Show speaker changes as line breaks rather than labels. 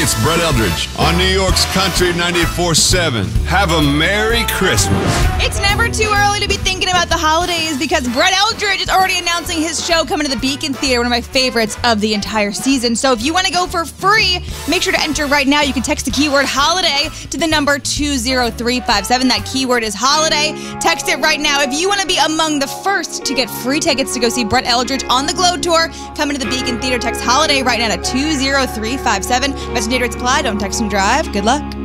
It's Brett Eldridge on New York's Country 94.7. Have a Merry Christmas.
It's never too early to be thinking about the holidays because Brett Eldridge is already announcing his show coming to the Beacon Theater, one of my favorites of the entire season. So if you want to go for free, make sure to enter right now. You can text the keyword holiday to the number 20357. That keyword is holiday. Text it right now. If you want to be among the first to get free tickets to go see Brett Eldridge on the Globe Tour coming to the Beacon Theater, text holiday right now to 20357. Message data rates apply. Don't text and drive. Good luck.